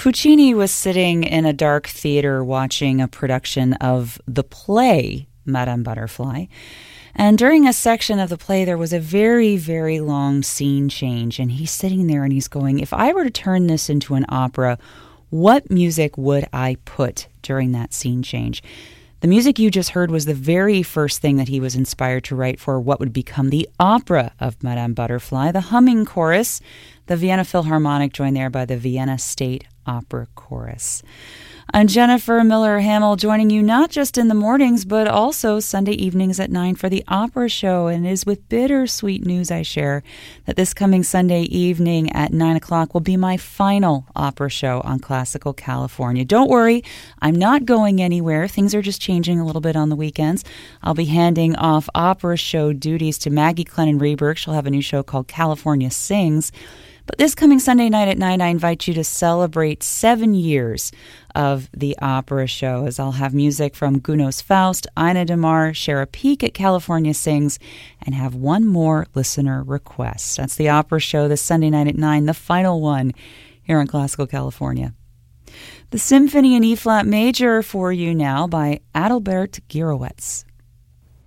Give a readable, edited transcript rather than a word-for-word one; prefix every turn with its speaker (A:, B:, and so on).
A: Puccini was sitting in a dark theater watching a production of the play Madame Butterfly. And during a section of the play, there was a very, very long scene change. And he's sitting there and he's going, if I were to turn this into an opera, what music would I put during that scene change? The music you just heard was the very first thing that he was inspired to write for what would become the opera of Madame Butterfly, the humming chorus, the Vienna Philharmonic, joined there by the Vienna State Opera Chorus. I'm Jennifer Miller Hamill, joining you not just in the mornings, but also Sunday evenings at 9 for the Opera Show. And it is with bittersweet news I share that this coming Sunday evening at 9 o'clock will be my final opera show on Classical California. Don't worry, I'm not going anywhere. Things are just changing a little bit on the weekends. I'll be handing off opera show duties to Maggie Clennon-Reberg. She'll have a new show called California Sings. But this coming Sunday night at 9, I invite you to celebrate 7 years of the opera show, as I'll have music from Gounod's Faust, Ina DeMar, share a peek at California Sings, and have one more listener request. That's the opera show this Sunday night at 9, the final one here in Classical California. The Symphony in E-flat major for you now by Adalbert Gierowitz.